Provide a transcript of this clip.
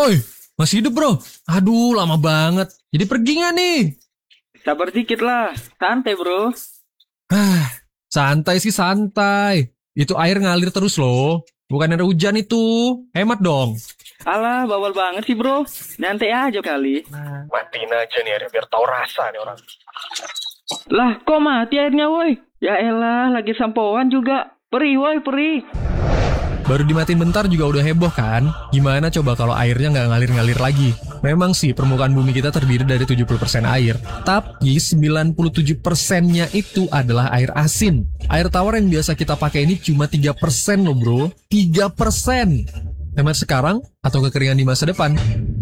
Oi, masih hidup bro? Aduh, lama banget. Jadi pergi nggak nih? Sabar dikit lah, santai bro. Ah, santai sih santai. Itu air ngalir terus loh. Bukan ada hujan itu. Hemat dong. Alah, bawal banget sih bro. Nyantai aja kali. Matiin aja nih airnya biar tahu rasa nih orang. Lah, kok mati airnya woi? Ya elah, lagi sampoan juga. Perih woi, perih. Baru dimatiin bentar juga udah heboh kan? Gimana coba kalau airnya nggak ngalir-ngalir lagi? Memang sih permukaan bumi kita terdiri dari 70% air. Tapi 97%-nya itu adalah air asin. Air tawar yang biasa kita pakai ini cuma 3% loh bro. 3%. Hemat sekarang atau kekeringan di masa depan?